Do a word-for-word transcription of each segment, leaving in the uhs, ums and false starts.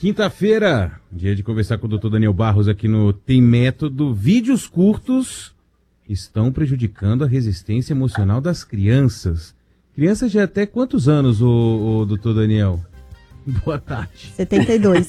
Quinta-feira, dia de conversar com o doutor Daniel Barros aqui no Tem Método. Vídeos curtos estão prejudicando a resistência emocional das crianças. Crianças de até quantos anos, o, o doutor Daniel? Boa tarde. setenta e dois.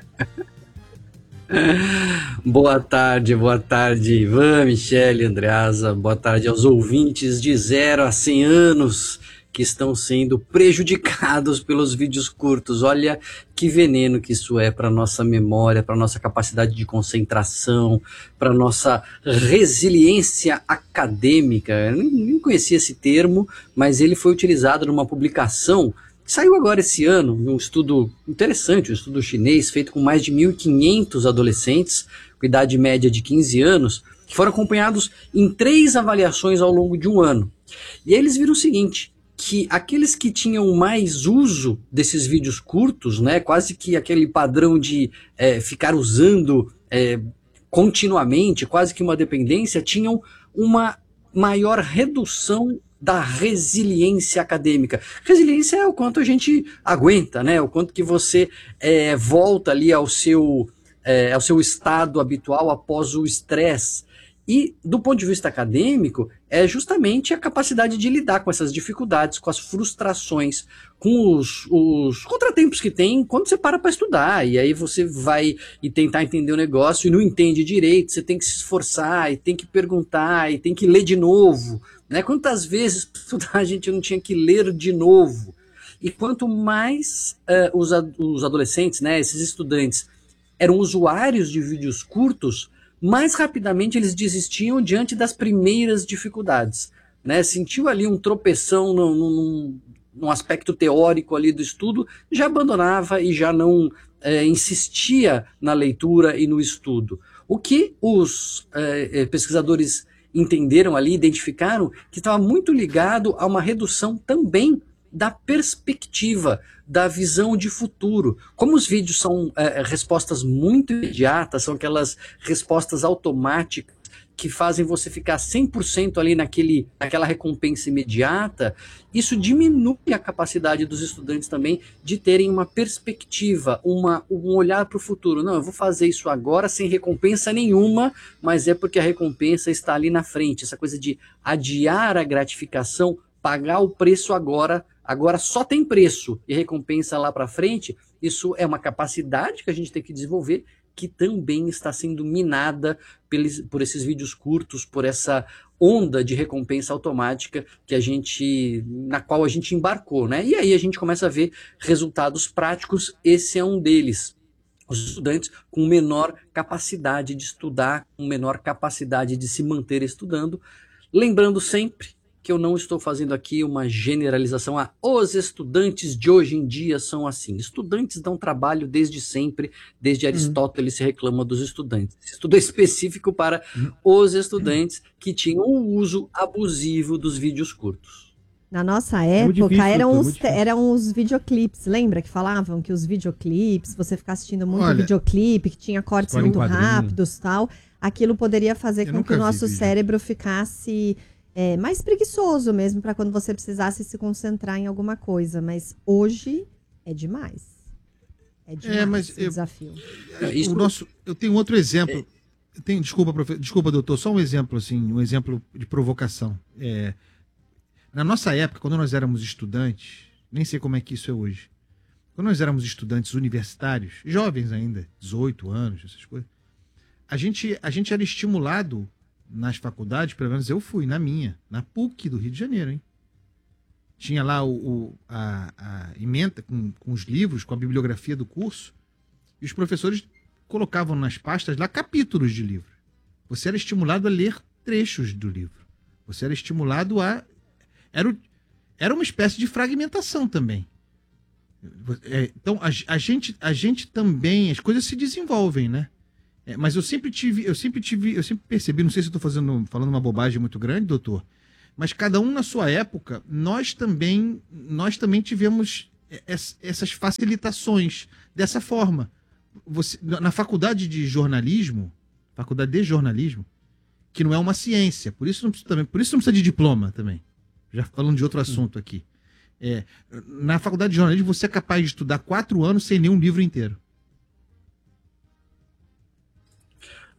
Boa tarde, boa tarde, Ivan, Michele, Andreasa. Boa tarde aos ouvintes de zero a cem anos que estão sendo prejudicados pelos vídeos curtos. Olha que veneno que isso é para nossa memória, para nossa capacidade de concentração, para nossa resiliência acadêmica. Eu nem conhecia esse termo, mas ele foi utilizado numa publicação que saiu agora esse ano, num estudo interessante, um estudo chinês feito com mais de mil e quinhentos adolescentes, com idade média de quinze anos, que foram acompanhados em três avaliações ao longo de um ano. E aí eles viram o seguinte, que aqueles que tinham mais uso desses vídeos curtos, né, quase que aquele padrão de é, ficar usando é, continuamente, quase que uma dependência, tinham uma maior redução da resiliência acadêmica. Resiliência é o quanto a gente aguenta, né, o quanto que você é, volta ali ao seu, é, ao seu estado habitual após o estresse. E, do ponto de vista acadêmico, é justamente a capacidade de lidar com essas dificuldades, com as frustrações, com os, os contratempos que tem quando você para para estudar. E aí você vai e tentar entender o negócio e não entende direito, você tem que se esforçar, e tem que perguntar, e tem que ler de novo. Né? Quantas vezes para estudar a gente não tinha que ler de novo? E quanto mais uh, os, os adolescentes, né, esses estudantes, eram usuários de vídeos curtos, mais rapidamente eles desistiam diante das primeiras dificuldades, né? Sentiu ali um tropeção num, num, num aspecto teórico ali do estudo, já abandonava e já não é, insistia na leitura e no estudo. O que os é, pesquisadores entenderam ali, identificaram, que estava muito ligado a uma redução também da perspectiva, da visão de futuro. Como os vídeos são é, respostas muito imediatas, são aquelas respostas automáticas que fazem você ficar cem por cento ali naquele, naquela recompensa imediata, isso diminui a capacidade dos estudantes também de terem uma perspectiva, uma, um olhar para o futuro. Não, eu vou fazer isso agora sem recompensa nenhuma, mas é porque a recompensa está ali na frente. Essa coisa de adiar a gratificação, pagar o preço agora, agora só tem preço e recompensa lá para frente, isso é uma capacidade que a gente tem que desenvolver, que também está sendo minada pelos, por esses vídeos curtos, por essa onda de recompensa automática que a gente, na qual a gente embarcou, né? E aí a gente começa a ver resultados práticos, esse é um deles. Os estudantes com menor capacidade de estudar, com menor capacidade de se manter estudando, lembrando sempre que eu não estou fazendo aqui uma generalização. Ah, os estudantes de hoje em dia são assim. Estudantes dão trabalho desde sempre, desde Aristóteles se reclama dos estudantes. Esse estudo é específico para os estudantes que tinham o uso abusivo dos vídeos curtos. Na nossa época, é difícil, eram, os, eram os videoclipes, lembra que falavam que os videoclipes, você ficar assistindo muito Olha, videoclipe, que tinha cortes muito rápidos e tal, aquilo poderia fazer com que o nosso cérebro ficasse... É, mais preguiçoso mesmo, para quando você precisasse se concentrar em alguma coisa. Mas hoje é demais. É demais é, mas o eu, desafio. É, o nosso, eu tenho outro exemplo. É. Eu tenho, desculpa, profe, desculpa, doutor, só um exemplo, assim, um exemplo de provocação. É, na nossa época, quando nós éramos estudantes, nem sei como é que isso é hoje. Quando nós éramos estudantes universitários, jovens ainda, dezoito anos, essas coisas, a gente, a gente era estimulado nas faculdades, pelo menos eu fui, na minha, na P U C do Rio de Janeiro, hein? Tinha lá o, o, a, a ementa com, com os livros, com a bibliografia do curso, e os professores colocavam nas pastas lá capítulos de livro. Você era estimulado a ler trechos do livro. Você era estimulado a... Era, o, era uma espécie de fragmentação também. É, então, a, a, gente, a gente também... As coisas se desenvolvem, né? É, mas eu sempre tive, eu sempre tive, eu sempre percebi, não sei se eu estou fazendo, falando uma bobagem muito grande, doutor, mas cada um na sua época, nós também, nós também tivemos essas facilitações dessa forma. Você, na faculdade de jornalismo, faculdade de jornalismo, que não é uma ciência, por isso não precisa, também, por isso não precisa de diploma também, já falando de outro assunto aqui. É, na faculdade de jornalismo você é capaz de estudar quatro anos sem ler um livro inteiro.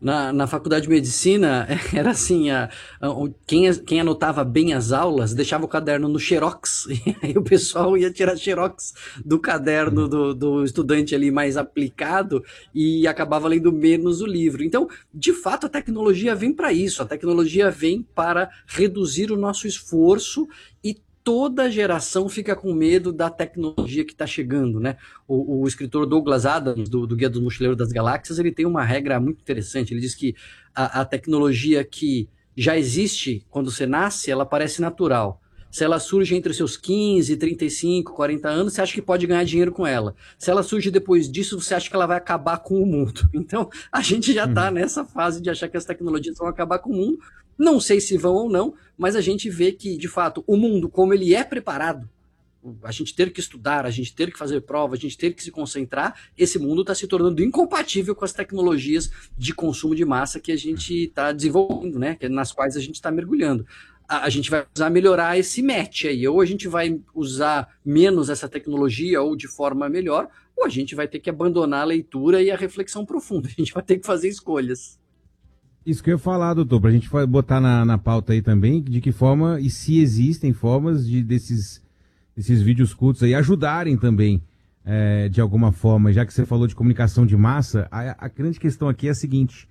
Na, na faculdade de medicina, era assim, a, a, quem, quem anotava bem as aulas deixava o caderno no xerox, e aí o pessoal ia tirar xerox do caderno do, do estudante ali mais aplicado e acabava lendo menos o livro. Então, de fato, a tecnologia vem para isso, a tecnologia vem para reduzir o nosso esforço e toda geração fica com medo da tecnologia que está chegando, né? O, o escritor Douglas Adams, do, do Guia dos Mochileiros das Galáxias, ele tem uma regra muito interessante. Ele diz que a, a tecnologia que já existe quando você nasce, ela parece natural. Se ela surge entre os seus quinze, trinta e cinco, quarenta anos, você acha que pode ganhar dinheiro com ela. Se ela surge depois disso, você acha que ela vai acabar com o mundo. Então, a gente já está nessa fase de achar que as tecnologias vão acabar com o mundo. Não sei se vão ou não, mas a gente vê que, de fato, o mundo, como ele é preparado, a gente ter que estudar, a gente ter que fazer prova, a gente ter que se concentrar, esse mundo está se tornando incompatível com as tecnologias de consumo de massa que a gente está desenvolvendo, né? Nas quais a gente está mergulhando. A, a gente vai precisar melhorar esse match aí, ou a gente vai usar menos essa tecnologia ou de forma melhor, ou a gente vai ter que abandonar a leitura e a reflexão profunda, a gente vai ter que fazer escolhas. Isso que eu ia falar, doutor, pra gente botar na, na pauta aí também, de que forma, e se existem formas de desses, desses vídeos curtos aí ajudarem também, é, de alguma forma, já que você falou de comunicação de massa, a, a grande questão aqui é a seguinte: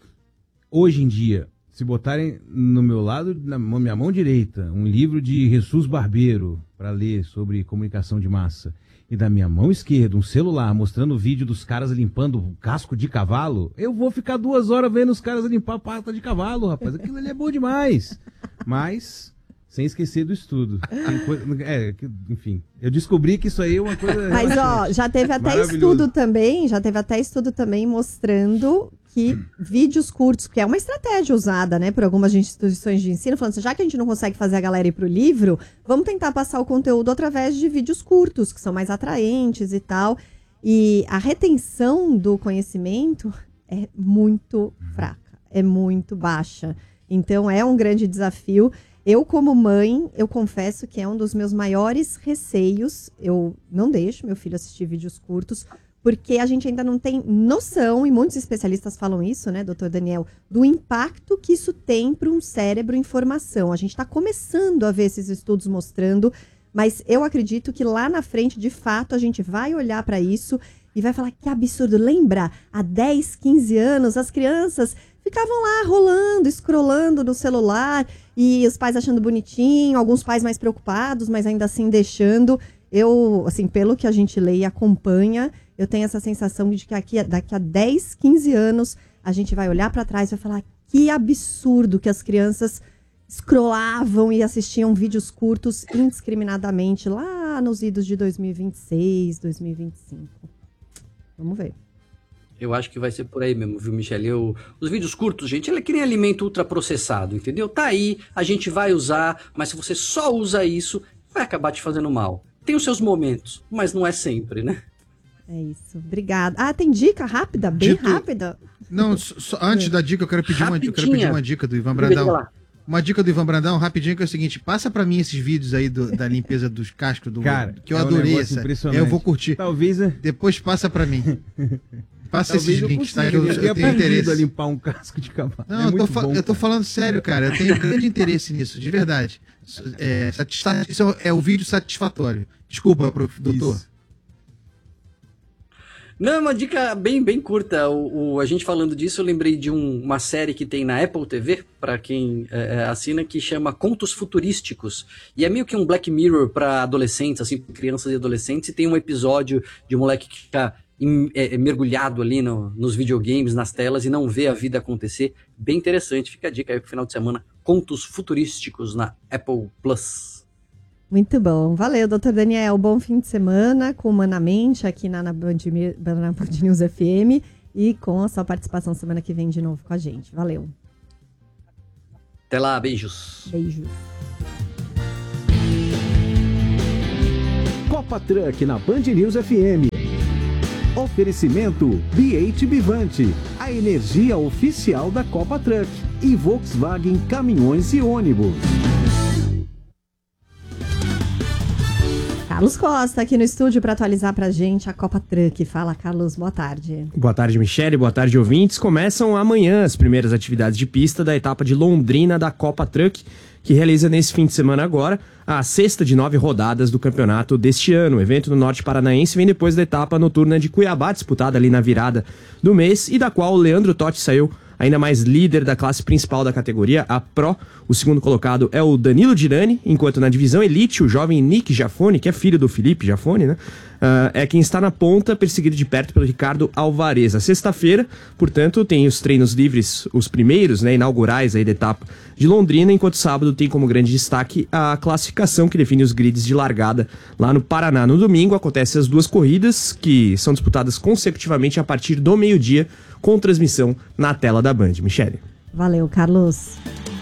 hoje em dia, se botarem no meu lado, na minha mão direita, um livro de Jesus Barbeiro para ler sobre comunicação de massa, e da minha mão esquerda um celular mostrando o vídeo dos caras limpando o casco de cavalo, eu vou ficar duas horas vendo os caras limpar a pata de cavalo, rapaz. Aquilo ali é bom demais. Mas, sem esquecer do estudo. É, enfim, eu descobri que isso aí é uma coisa... Mas, ó, já teve até estudo também, já teve até estudo também mostrando que vídeos curtos, que é uma estratégia usada, né, por algumas instituições de ensino, falando assim, já que a gente não consegue fazer a galera ir pro livro, vamos tentar passar o conteúdo através de vídeos curtos, que são mais atraentes e tal. E a retenção do conhecimento é muito fraca, é muito baixa. Então, é um grande desafio. Eu, como mãe, eu confesso que é um dos meus maiores receios. Eu não deixo meu filho assistir vídeos curtos, porque a gente ainda não tem noção, e muitos especialistas falam isso, né, doutor Daniel, do impacto que isso tem para um cérebro em formação. A gente está começando a ver esses estudos mostrando, mas eu acredito que lá na frente, de fato, a gente vai olhar para isso e vai falar que absurdo. Lembra, há dez, quinze anos, as crianças ficavam lá rolando, scrollando no celular, e os pais achando bonitinho, alguns pais mais preocupados, mas ainda assim deixando. Eu, assim, pelo que a gente lê e acompanha, eu tenho essa sensação de que aqui, daqui a dez, quinze anos, a gente vai olhar para trás e vai falar que absurdo que as crianças scrollavam e assistiam vídeos curtos indiscriminadamente lá nos idos de dois mil e vinte e seis, dois mil e vinte e cinco. Vamos ver. Eu acho que vai ser por aí mesmo, viu, Michele? Eu, os vídeos curtos, gente, ele é que nem alimento ultraprocessado, entendeu? Tá aí, a gente vai usar, mas se você só usa isso, vai acabar te fazendo mal. Tem os seus momentos, mas não é sempre, né? É isso, obrigada. Ah, tem dica rápida, bem Dito... rápida? Não, só, antes da dica, eu quero pedir, uma, eu quero pedir uma dica do Ivan Brandão. Uma dica do Ivan Brandão, rapidinho, que é o seguinte: passa pra mim esses vídeos aí do, da limpeza dos cascos do Cara, que eu é adorei um essa. Eu vou curtir. Talvez, né? Depois passa pra mim. Passa Talvez esses links, tá? Que eu, eu, eu tenho interesse. A limpar um casco de cavalo. Não, é eu, tô bom, eu tô falando sério, cara. Eu tenho grande interesse nisso, de verdade. É, satisfa... Isso é o vídeo satisfatório. Desculpa, prof, doutor. Isso. Não, uma dica bem, bem curta. O, o, a gente falando disso, eu lembrei de um, uma série que tem na Apple T V, para quem é, assina, que chama Contos Futurísticos. E é meio que um Black Mirror para adolescentes, assim, crianças e adolescentes. E tem um episódio de um moleque que fica em, é, mergulhado ali no, nos videogames, nas telas, e não vê a vida acontecer. Bem interessante. Fica a dica aí pro final de semana. Contos Futurísticos na Apple Plus. Muito bom. Valeu, doutor Daniel. Bom fim de semana com Humanamente aqui na, na, Band, na Band News F M e com a sua participação semana que vem de novo com a gente. Valeu. Até lá, beijos. Beijos. Copa Truck na Band News F M. Oferecimento B oito Bivante, a energia oficial da Copa Truck, e Volkswagen Caminhões e Ônibus. Carlos Costa aqui no estúdio para atualizar pra gente a Copa Truck. Fala, Carlos, boa tarde. Boa tarde, Michele, boa tarde, ouvintes. Começam amanhã as primeiras atividades de pista da etapa de Londrina da Copa Truck, que realiza nesse fim de semana agora a sexta de nove rodadas do campeonato deste ano. O evento no Norte Paranaense vem depois da etapa noturna de Cuiabá, disputada ali na virada do mês, e da qual o Leandro Totti saiu ainda mais líder da classe principal da categoria, a Pro. O segundo colocado é o Danilo Dirani, enquanto na divisão Elite, o jovem Nick Jafone, que é filho do Felipe Jafone, né? Uh, é quem está na ponta, perseguido de perto pelo Ricardo Alvarez. A sexta-feira, portanto, tem os treinos livres, os primeiros, né, inaugurais aí da etapa de Londrina, enquanto sábado tem como grande destaque a classificação que define os grids de largada lá no Paraná. No domingo acontecem as duas corridas, que são disputadas consecutivamente a partir do meio-dia, com transmissão na tela da Band. Michele. Valeu, Carlos.